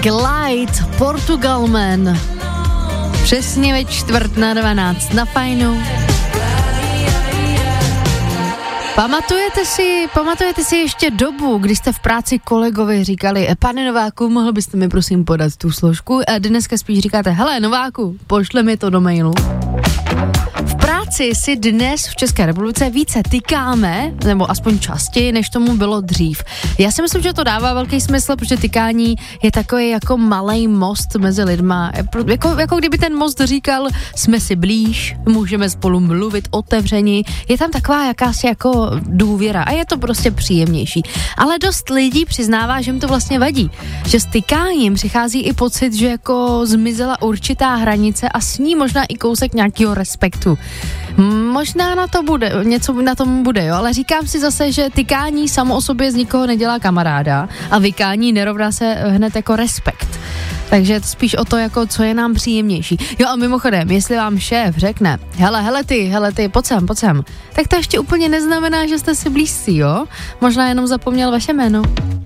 Clyde, Portugalman. Přesně ve 11:45 na Fajnu. Pamatujete si ještě dobu, kdy jste v práci kolegovi říkali, pane Nováku, mohl byste mi prosím podat tu složku? A dneska spíš říkáte, hele Nováku, pošle mi to do mailu. V práci si dnes v České republice více tykáme, nebo aspoň častěji, než tomu bylo dřív. Já si myslím, že to dává velký smysl, protože tykání je takový jako malej most mezi lidma. Jako kdyby ten most říkal, jsme si blíž, můžeme spolu mluvit otevření. Je tam taková jakási jako důvěra a je to prostě příjemnější. Ale dost lidí přiznává, že jim to vlastně vadí. Že s tykáním přichází i pocit, že jako zmizela určitá hranice a s ní možná i kousek nějakého respektu. Možná na to bude, něco na tom bude, jo, ale říkám si zase, že tykání samo o sobě z nikoho nedělá kamaráda a vykání nerovná se hned jako respekt. Takže je to spíš o to, jako co je nám příjemnější. Jo a mimochodem, jestli vám šéf řekne, hele ty, pojď sem, tak to ještě úplně neznamená, že jste si blízcí, jo? Možná jenom zapomněl vaše jméno.